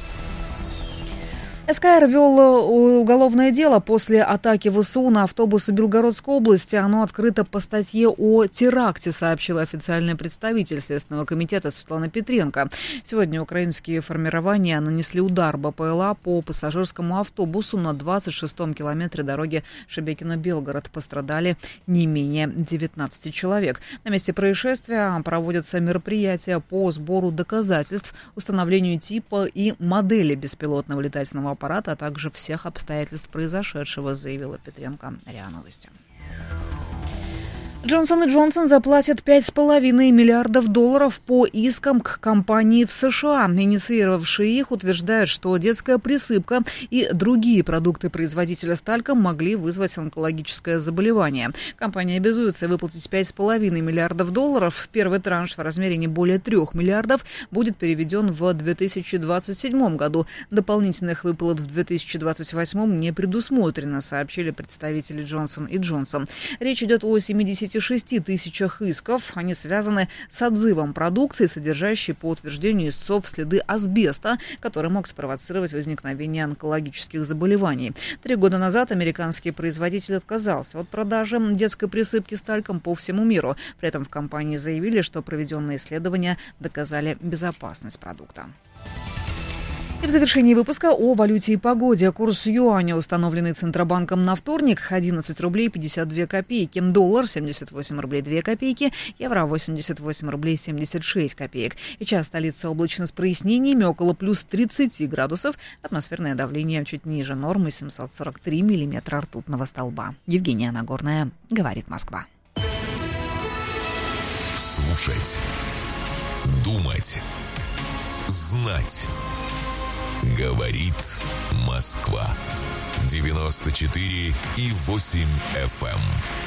СКР вел уголовное дело после атаки ВСУ на автобусы Белгородской области. Оно открыто по статье о теракте, сообщила официальный представитель Следственного комитета Светлана Петренко. Сегодня украинские формирования нанесли удар БПЛА по пассажирскому автобусу на 26-м километре дороги Шебекино-Белгород. Пострадали не менее 19 человек. На месте происшествия проводятся мероприятия по сбору доказательств, установлению типа и модели беспилотного летательного аппарата, а также всех обстоятельств произошедшего, заявила Петренко. РИА Новости. Джонсон & Джонсон заплатит $5,5 миллиардов по искам к компании в США. Инициировавшие их утверждают, что детская присыпка и другие продукты производителя Стальком могли вызвать онкологическое заболевание. Компания обязуется выплатить $5,5 миллиардов. Первый транш в размере не более 3 миллиардов будет переведен в 2027 году. Дополнительных выплат в 2028 не предусмотрено, сообщили представители Джонсон & Джонсон. Речь идет о 76 тысячах исков. Они связаны с отзывом продукции, содержащей, по утверждению истцов, следы асбеста, который мог спровоцировать возникновение онкологических заболеваний. 3 года назад американский производитель отказался от продажи детской присыпки Стальком по всему миру. При этом в компании заявили, что проведенные исследования доказали безопасность продукта. И в завершении выпуска о валюте и погоде. Курс юаня, установленный Центробанком на вторник, 11 рублей 52 копейки. Доллар 78 рублей 2 копейки. Евро 88 рублей 76 копеек. Сейчас столица облачно с прояснениями, около плюс 30 градусов. Атмосферное давление чуть ниже нормы, 743 миллиметра ртутного столба. Евгения Нагорная, говорит Москва. Слушать. Думать. Знать. Говорит Москва. 94,8 FM.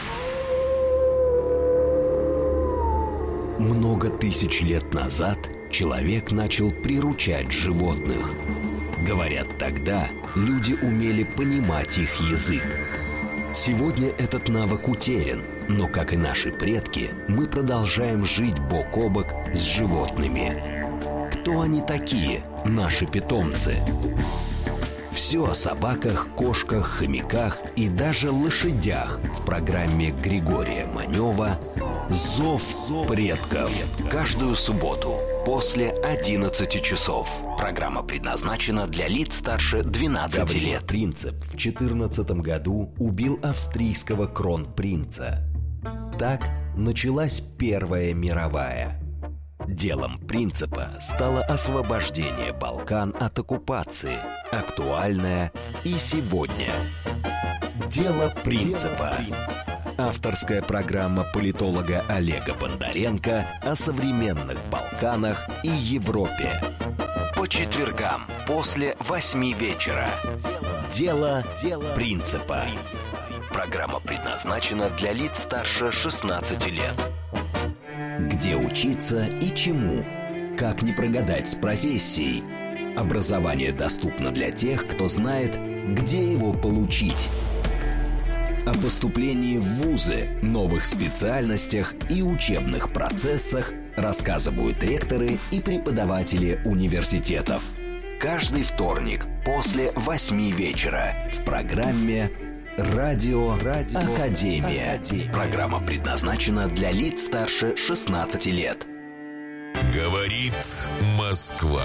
Много тысяч лет назад человек начал приручать животных. Говорят, тогда люди умели понимать их язык. Сегодня этот навык утерян, но, как и наши предки, мы продолжаем жить бок о бок с животными. Кто они такие? наши питомцы. Все о собаках, кошках, хомяках и даже лошадях в программе Григория Манева «Зов предков». Каждую субботу после 11 часов. Программа предназначена для лиц старше 12 лет. Принцип в 2014 году убил австрийского кронпринца. Так началась Первая мировая. Делом Принципа стало освобождение Балкан от оккупации, актуальное и сегодня. Дело Принципа. Авторская программа политолога Олега Бондаренко о современных Балканах и Европе. По четвергам после 8 вечера. Дело Принципа. Программа предназначена для лиц старше 16 лет. Где учиться и чему? Как не прогадать с профессией? Образование доступно для тех, кто знает, где его получить. О поступлении в вузы, новых специальностях и учебных процессах рассказывают ректоры и преподаватели университетов. Каждый вторник после 8 вечера в программе «Радио Академия». Программа предназначена для лиц старше 16 лет. Говорит Москва.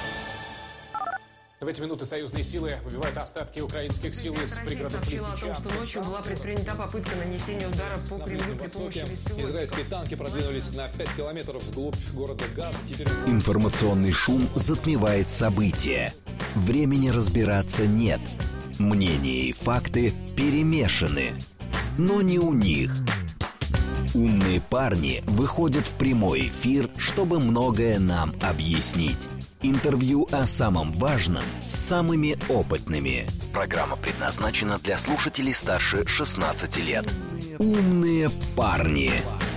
В эти минуты союзные силы выбивают остатки украинских сил из пригородов Лисичанска. Сообщила о том, что ночью была предпринята попытка нанесения удара по Кремлю при помощи беспилотников. Израильские танки продвинулись на 5 километров вглубь города Газ. Информационный шум затмевает события. Времени разбираться нет. Мнения и факты перемешаны. Но не у них. Умные парни выходят в прямой эфир, чтобы многое нам объяснить. Интервью о самом важном с самыми опытными. Программа предназначена для слушателей старше 16 лет. Умные парни.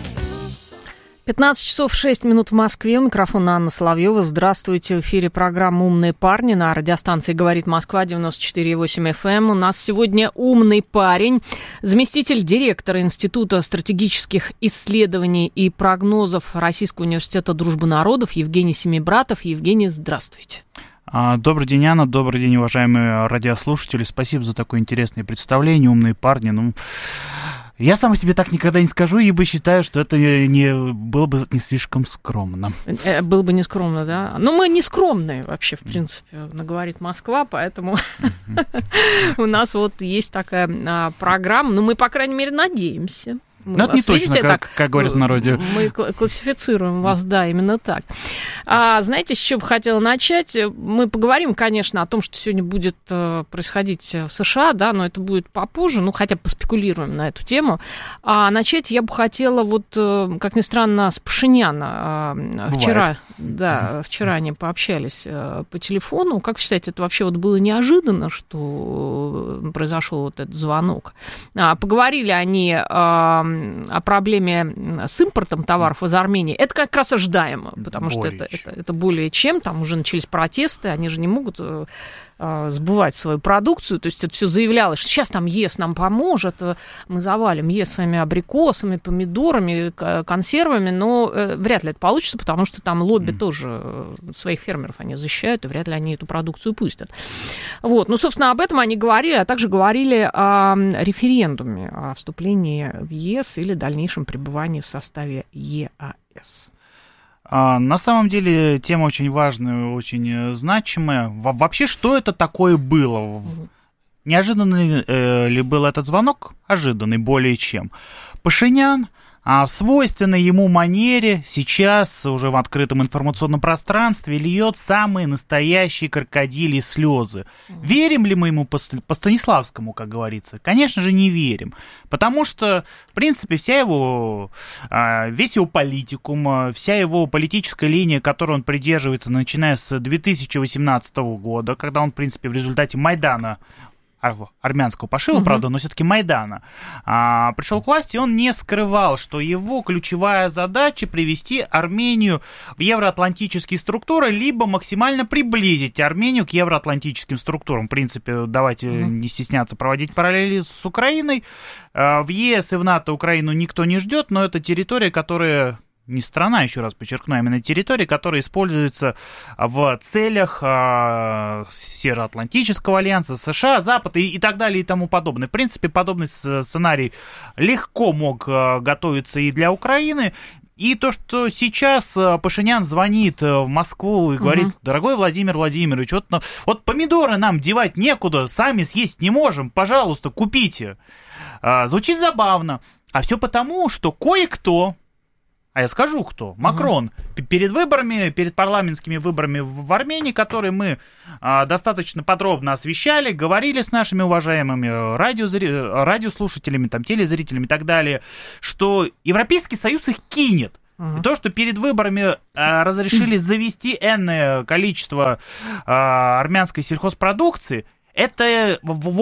15 часов 6 минут в Москве. Микрофон Анна Соловьева. Здравствуйте. В эфире программа «Умные парни» на радиостанции «Говорит Москва» 94,8 FM. У нас сегодня умный парень, заместитель директора Института стратегических исследований и прогнозов Российского университета дружбы народов Евгений Семибратов. Евгений, здравствуйте. Добрый день, Анна. Добрый день, уважаемые радиослушатели. Спасибо за такое интересное представление. Умные парни. Я сам о себе так никогда не скажу, ибо считаю, что это было бы не слишком скромно. Было бы не скромно, да? Но мы не скромные вообще, в принципе, говорит Москва, поэтому у нас вот есть такая программа, но мы, по крайней мере, надеемся. Но это не точно, как говорится в народе. Мы классифицируем вас, да, именно так. Знаете, с чего бы хотела начать? Мы поговорим, конечно, о том, что сегодня будет происходить в США, да, но это будет попозже, хотя бы поспекулируем на эту тему. А начать я бы хотела, как ни странно, с Пашиняна. Вчера они пообщались по телефону. Как вы считаете, это вообще было неожиданно, что произошел вот этот звонок? Поговорили они о проблеме с импортом товаров из Армении. Это как раз ожидаемо, потому что это более чем. Там уже начались протесты, они же не могут сбывать свою продукцию. То есть это все заявлялось, что сейчас там ЕС нам поможет, мы завалим ЕС своими абрикосами, помидорами, консервами, но вряд ли это получится, потому что там лобби тоже своих фермеров они защищают, и вряд ли они эту продукцию пустят. Собственно, об этом они говорили, а также говорили о референдуме, о вступлении в ЕС или дальнейшем пребывании в составе ЕАЭС. На самом деле тема очень важная, очень значимая. Вообще, что это такое было? Неожиданный ли был этот звонок? Ожиданный более чем. Пашинян в свойственной ему манере сейчас уже в открытом информационном пространстве льет самые настоящие крокодильи слезы. Верим ли мы ему по Станиславскому, как говорится? Конечно же, не верим. Потому что, в принципе, весь его политикум, вся его политическая линия, которой он придерживается, начиная с 2018 года, когда он, в принципе, в результате Майдана, армянского пошива, правда, но все-таки Майдана, пришел к власти, он не скрывал, что его ключевая задача привести Армению в евроатлантические структуры, либо максимально приблизить Армению к евроатлантическим структурам. В принципе, давайте не стесняться проводить параллели с Украиной. В ЕС и в НАТО Украину никто не ждет, но это территория, которая не страна, еще раз подчеркну, а именно территория, которая используется в целях Североатлантического альянса, США, Запада и так далее и тому подобное. В принципе, подобный сценарий легко мог готовиться и для Украины. И то, что сейчас Пашинян звонит в Москву и говорит: дорогой Владимир Владимирович, вот помидоры нам девать некуда, сами съесть не можем, пожалуйста, купите. Звучит забавно. А все потому, что кое-кто, а я скажу кто, Макрон, перед выборами, перед парламентскими выборами в Армении, которые мы достаточно подробно освещали, говорили с нашими уважаемыми радиослушателями, там, телезрителями и так далее, что Европейский Союз их кинет. И то, что перед выборами разрешили завести энное количество армянской сельхозпродукции, это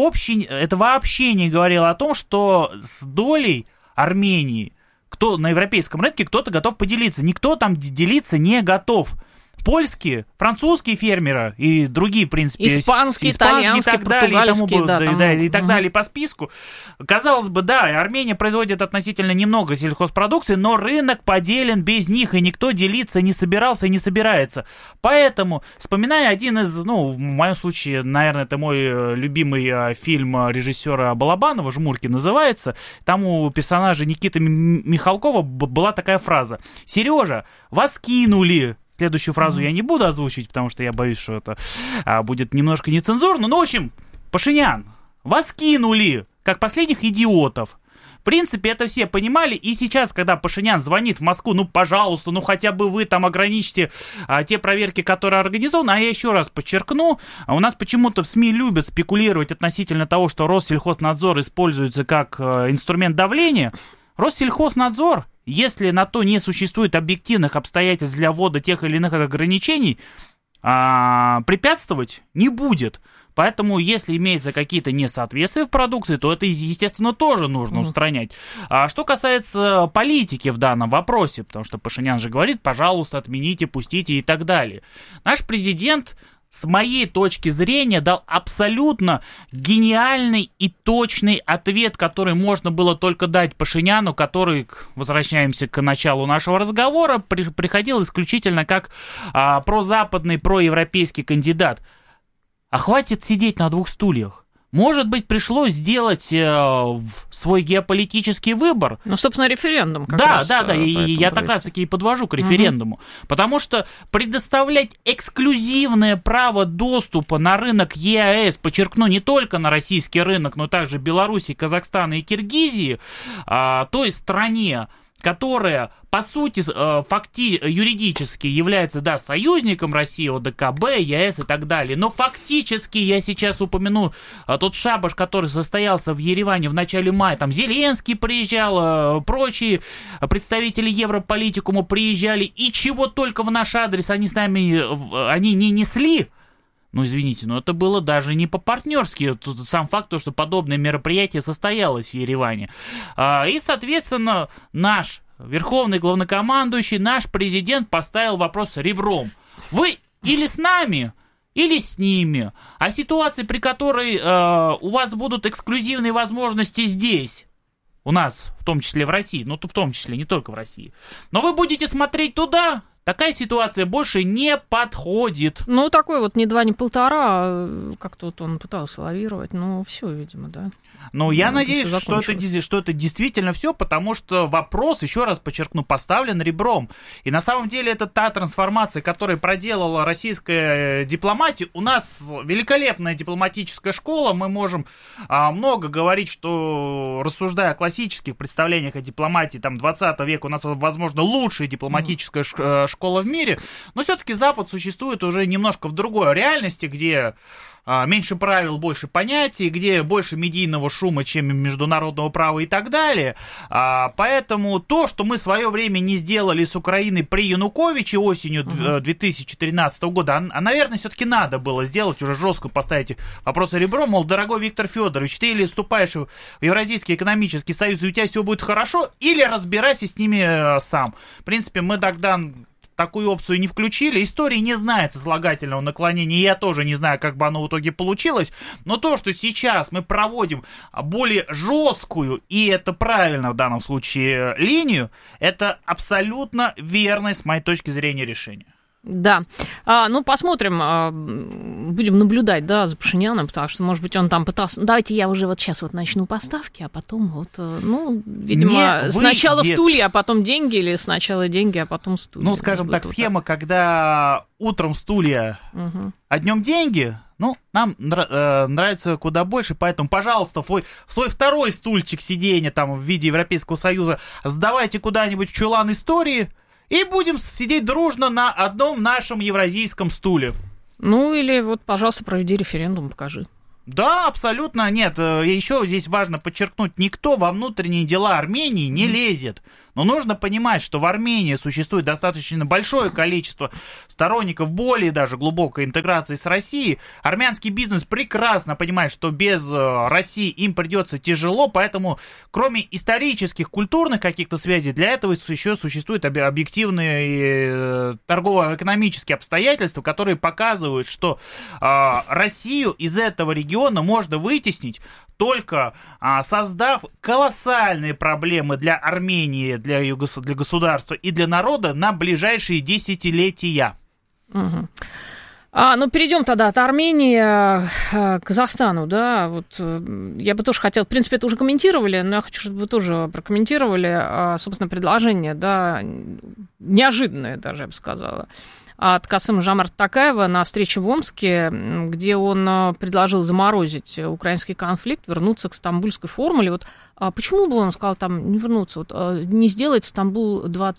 вообще не говорило о том, что с долей Армении на европейском рынке кто-то готов поделиться. Никто там делиться не готов. Польские, французские фермеры и другие, в принципе, испанские, итальянские, португальские, и так далее по списку. Казалось бы, да, Армения производит относительно немного сельхозпродукции, но рынок поделен без них, и никто делиться не собирался и не собирается. Поэтому, вспоминая один из, в моем случае, наверное, это мой любимый фильм режиссера Балабанова, «Жмурки» называется, там у персонажа Никиты Михалкова была такая фраза: «Сережа, вас кинули». Следующую фразу я не буду озвучивать, потому что я боюсь, что это будет немножко нецензурно. Ну, в общем, Пашинян, вас кинули, как последних идиотов. В принципе, это все понимали. И сейчас, когда Пашинян звонит в Москву, пожалуйста, хотя бы вы там ограничьте те проверки, которые организованы. А я еще раз подчеркну, у нас почему-то в СМИ любят спекулировать относительно того, что Россельхознадзор используется как инструмент давления. Россельхознадзор, если на то не существует объективных обстоятельств для ввода тех или иных ограничений, препятствовать не будет. Поэтому, если имеются какие-то несоответствия в продукции, то это, естественно, тоже нужно устранять. А что касается политики в данном вопросе, потому что Пашинян же говорит: пожалуйста, отмените, пустите и так далее. Наш президент, с моей точки зрения, дал абсолютно гениальный и точный ответ, который можно было только дать Пашиняну, который, возвращаемся к началу нашего разговора, приходил исключительно как прозападный, проевропейский кандидат. А хватит сидеть на двух стульях. Может быть, пришлось сделать свой геополитический выбор. Собственно, референдум как раз. Да, я так раз-таки и подвожу к референдуму. Потому что предоставлять эксклюзивное право доступа на рынок ЕАЭС, подчеркну, не только на российский рынок, но также Беларуси, Казахстана и Киргизии, той стране, которая, по сути, юридически является, союзником России, ОДКБ, ЕАЭС и так далее, но фактически, я сейчас упомяну тот шабаш, который состоялся в Ереване в начале мая, там Зеленский приезжал, прочие представители Европолитикума приезжали, и чего только в наш адрес они не несли. Извините, но это было даже не по-партнерски. Тут сам факт, что подобное мероприятие состоялось в Ереване. И, соответственно, наш верховный главнокомандующий, наш президент поставил вопрос ребром. Вы или с нами, или с ними. А ситуации, при которой у вас будут эксклюзивные возможности здесь, у нас, в том числе в России, в том числе не только в России, но вы будете смотреть туда, такая ситуация больше не подходит. Такой вот ни два, ни полтора, как-то он пытался лавировать, все, видимо, да. Я надеюсь, что это действительно все, потому что вопрос, еще раз подчеркну, поставлен ребром. И на самом деле это та трансформация, которую проделала российская дипломатия. У нас великолепная дипломатическая школа, мы можем много говорить, что, рассуждая о классических представлениях о дипломатии 20 века, у нас, возможно, лучшая дипломатическая школа в мире, но все-таки Запад существует уже немножко в другой реальности, где меньше правил, больше понятий, где больше медийного шума, чем международного права и так далее. Поэтому то, что мы в свое время не сделали с Украиной при Януковиче осенью 2013 года, наверное, все-таки надо было сделать, уже жестко поставить вопрос ребром, мол, дорогой Виктор Федорович, ты или вступаешь в Евразийский экономический союз, и у тебя все будет хорошо, или разбирайся с ними сам. В принципе, мы тогда такую опцию не включили. Истории не знает сослагательного наклонения, я тоже не знаю, как бы оно в итоге получилось, но то, что сейчас мы проводим более жесткую, и это правильно в данном случае, линию, это абсолютно верное, с моей точки зрения, решение. Да, ну посмотрим, будем наблюдать, да, за Пашиняном, потому что, может быть, он там пытался, давайте я уже вот сейчас вот начну поставки, а потом вот, ну, видимо, сначала стулья, а потом деньги, или сначала деньги, а потом стулья. Ну, скажем так, схема, когда утром стулья, а днем деньги, ну, нам нравится куда больше, поэтому, пожалуйста, свой второй стульчик сиденья там в виде Европейского Союза сдавайте куда-нибудь в чулан истории, и будем сидеть дружно на одном нашем евразийском стуле. Ну, или вот, пожалуйста, проведи референдум, покажи. Да, абсолютно нет. Еще здесь важно подчеркнуть, никто во внутренние дела Армении не лезет. Но нужно понимать, что в Армении существует достаточно большое количество сторонников более даже глубокой интеграции с Россией. Армянский бизнес прекрасно понимает, что без России им придется тяжело, поэтому кроме исторических, культурных каких-то связей, для этого еще существуют объективные торгово-экономические обстоятельства, которые показывают, что Россию из этого региона можно вытеснить, только создав колоссальные проблемы для Армении, для государства и для народа на ближайшие десятилетия. Угу. Ну, перейдем тогда от Армении к Казахстану, да, вот я бы тоже хотела, в принципе, это уже комментировали, но я хочу, чтобы вы тоже прокомментировали, собственно, предложение, да, неожиданное даже, я бы сказала, от Касым-Жомарта Токаева на встрече в Омске, где он предложил заморозить украинский конфликт, вернуться к стамбульской формуле. Вот почему бы он сказал там не вернуться, вот, не сделать Стамбул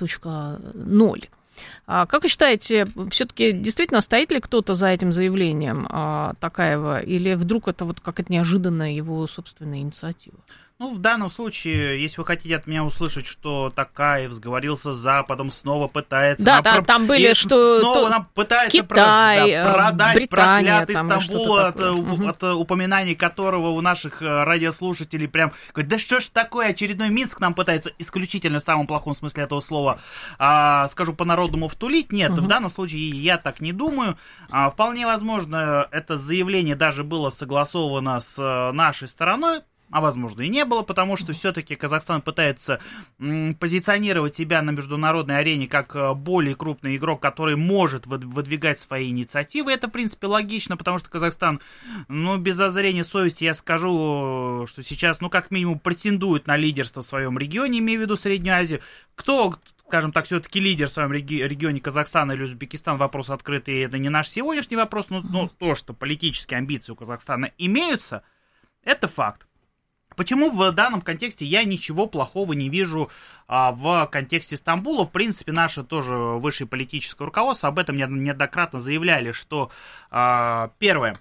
2.0? Как вы считаете, все-таки действительно стоит ли кто-то за этим заявлением Токаева, или вдруг это вот какая-то неожиданная его собственная инициатива? Ну, в данном случае, если вы хотите от меня услышать, что Токаев сговорился с Западом, снова пытается... Да, там были, что... Снова нам пытается Китай, продать Британия, проклятый Стамбул, от упоминаний которого у наших радиослушателей прям говорят, да что ж такое, очередной Минск нам пытается исключительно в самом плохом смысле этого слова, скажу по-народному, втулить. Нет, в данном случае я так не думаю. Вполне возможно, это заявление даже было согласовано с нашей стороной, а возможно и не было, потому что все-таки Казахстан пытается позиционировать себя на международной арене как более крупный игрок, который может выдвигать свои инициативы. Это, в принципе, логично, потому что Казахстан, ну, без зазрения совести я скажу, что сейчас, ну, как минимум, претендует на лидерство в своем регионе, имею в виду Среднюю Азию. Кто, скажем так, все-таки лидер в своем регионе, Казахстан или Узбекистан, вопрос открытый, это не наш сегодняшний вопрос, но то, что политические амбиции у Казахстана имеются, это факт. Почему в данном контексте я ничего плохого не вижу в контексте Стамбула? В принципе, наше тоже высшее политическое руководство об этом неоднократно заявляли, что первое,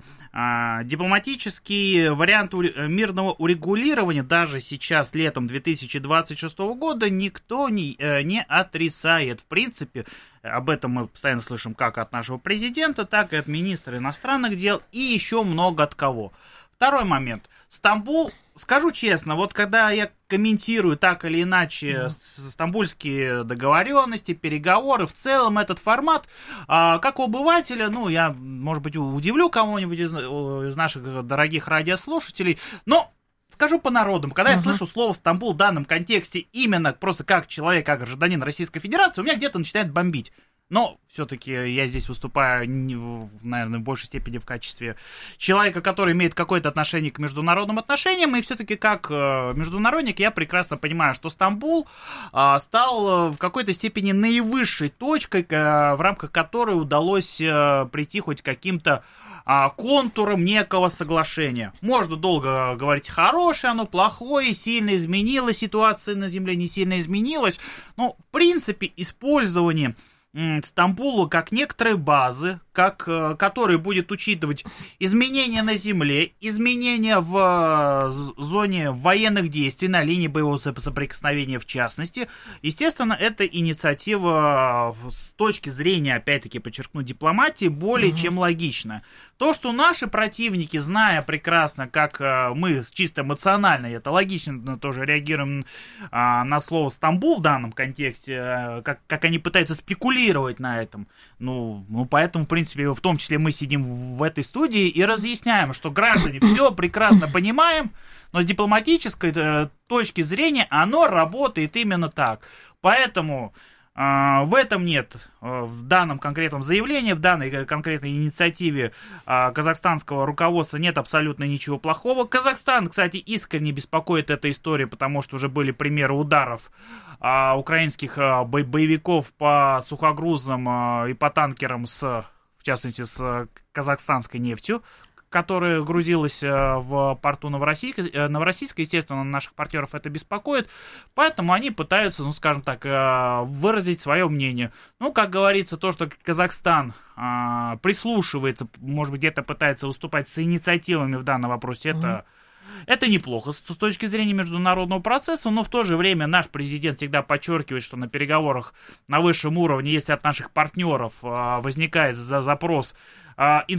дипломатический вариант мирного урегулирования даже сейчас, летом 2026 года, никто не отрицает. В принципе, об этом мы постоянно слышим как от нашего президента, так и от министра иностранных дел и еще много от кого. Второй момент. Стамбул, скажу честно, вот когда я комментирую так или иначе стамбульские договоренности, переговоры, в целом этот формат, как у обывателя, ну, я, может быть, удивлю кого-нибудь из наших дорогих радиослушателей, но скажу по народам, когда я слышу слово «Стамбул» в данном контексте именно просто как человек, как гражданин Российской Федерации, у меня где-то начинает бомбить. Но все-таки я здесь выступаю, наверное, в большей степени в качестве человека, который имеет какое-то отношение к международным отношениям, и все-таки как международник я прекрасно понимаю, что Стамбул стал в какой-то степени наивысшей точкой, в рамках которой удалось прийти хоть к каким-то контуром некого соглашения. Можно долго говорить, хорошее оно, плохое, сильно изменилась ситуация на земле, не сильно изменилась, но в принципе использование Стамбула как некоторой базы, который будет учитывать изменения на земле, изменения в зоне военных действий, на линии боевого соприкосновения в частности. Естественно, эта инициатива с точки зрения, опять-таки, подчеркну, дипломатии, более чем логична. То, что наши противники, зная прекрасно, как мы чисто эмоционально, это логично, тоже реагируем на слово «Стамбул» в данном контексте, как они пытаются спекулировать на этом. Ну, поэтому, в принципе, в том числе мы сидим в этой студии и разъясняем, что граждане все прекрасно понимаем, но с дипломатической точки зрения оно работает именно так. Поэтому в этом нет, в данном конкретном заявлении, в данной конкретной инициативе казахстанского руководства нет абсолютно ничего плохого. Казахстан, кстати, искренне беспокоит эта история, потому что уже были примеры ударов украинских боевиков по сухогрузам и по танкерам, в частности, с казахстанской нефтью, которая грузилась в порту Новороссийска. Естественно, наших партнеров это беспокоит, поэтому они пытаются, ну, скажем так, выразить свое мнение. Ну, как говорится, то, что Казахстан прислушивается, может быть, где-то пытается выступать с инициативами в данном вопросе, это неплохо с точки зрения международного процесса, но в то же время наш президент всегда подчеркивает, что на переговорах на высшем уровне, если от наших партнеров возникает запрос